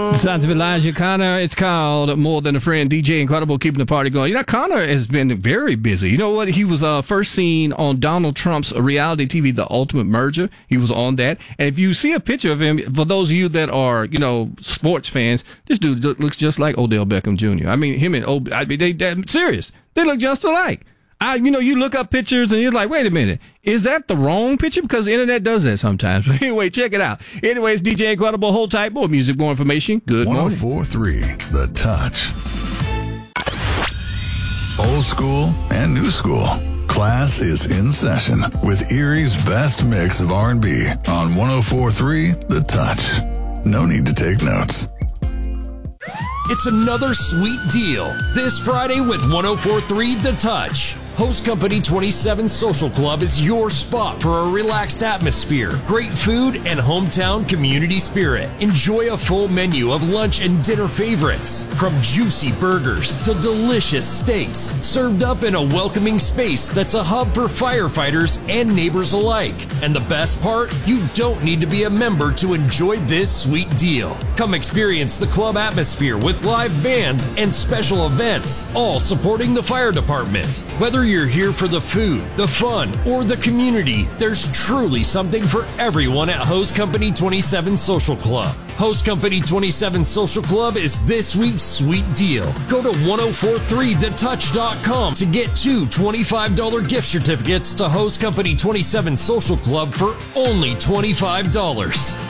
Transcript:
Sounds of Elijah Connor. It's called More Than a Friend. DJ Incredible keeping the party going. You know, Connor has been very busy. You know what? He was first seen on Donald Trump's reality TV, The Ultimate Merger. He was on that. And if you see a picture of him, for those of you that are, you know, sports fans, this dude looks just like Odell Beckham Jr. I mean, him and they're serious. They look just alike. You look up pictures and you're like, wait a minute, is that the wrong picture? Because the internet does that sometimes. But anyway, check it out. Anyways, DJ Incredible, hold tight, more music, more information. Good morning. 104.3 The Touch. Old school and new school. Class is in session with Erie's best mix of R&B on 104.3 The Touch. No need to take notes. It's another sweet deal this Friday with 104.3 The Touch. Host Company 27 Social Club is your spot for a relaxed atmosphere, great food, and hometown community spirit. Enjoy a full menu of lunch and dinner favorites, from juicy burgers to delicious steaks, served up in a welcoming space that's a hub for firefighters and neighbors alike. And the best part? You don't need to be a member to enjoy this sweet deal. Come experience the club atmosphere with live bands and special events, all supporting the fire department. Whether you're here for the food, the fun, or the community, there's truly something for everyone at Host Company 27 Social Club. Host Company 27 Social Club is this week's sweet deal. Go to 1043thetouch.com to get two $25 gift certificates to Host Company 27 Social Club for only $25.